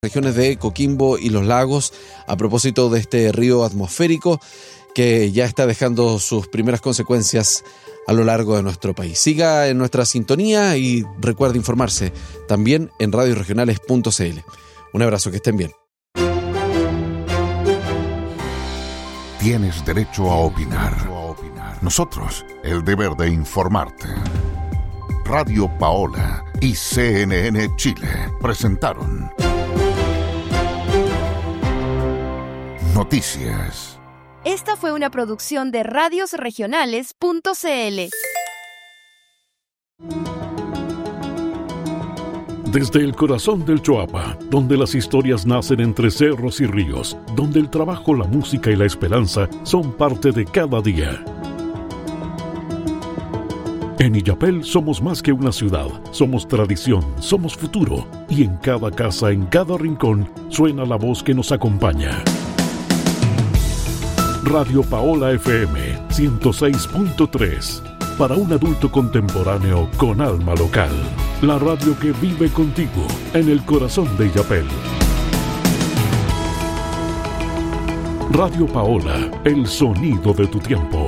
regiones de Coquimbo y Los Lagos a propósito de este río atmosférico que ya está dejando sus primeras consecuencias a lo largo de nuestro país. Siga en nuestra sintonía y recuerde informarse también en radiosregionales.cl. Un abrazo, que estén bien. Tienes derecho a opinar. Nosotros, el deber de informarte. Radio Paola y CNN Chile presentaron Noticias. Esta fue una producción de radiosregionales.cl. Desde el corazón del Choapa, donde las historias nacen entre cerros y ríos, donde el trabajo, la música y la esperanza son parte de cada día. En Illapel somos más que una ciudad, somos tradición, somos futuro, y en cada casa, en cada rincón, suena la voz que nos acompaña. Radio Paola FM 106.3, para un adulto contemporáneo con alma local. La radio que vive contigo en el corazón de Illapel. Radio Paola, el sonido de tu tiempo.